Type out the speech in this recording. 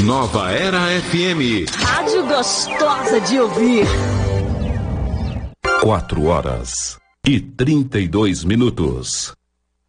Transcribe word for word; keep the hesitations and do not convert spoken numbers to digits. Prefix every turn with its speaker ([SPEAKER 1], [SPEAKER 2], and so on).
[SPEAKER 1] Nova Era F M.
[SPEAKER 2] Rádio gostosa de ouvir.
[SPEAKER 1] Quatro horas e trinta e dois minutos.